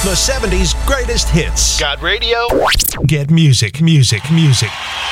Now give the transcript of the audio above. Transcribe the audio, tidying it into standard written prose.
The 70s greatest hits. Got radio? Get music, music, music.